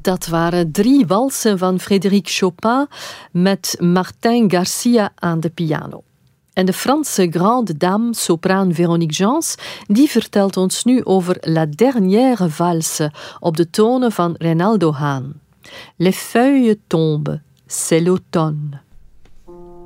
Dat waren 3 walsen van Frédéric Chopin met Martin Garcia aan de piano. En de Franse grande dame, sopraan Véronique Gens, die vertelt ons nu over La Dernière Valse op de tonen van Reynaldo Hahn. Les feuilles tombent, c'est l'automne.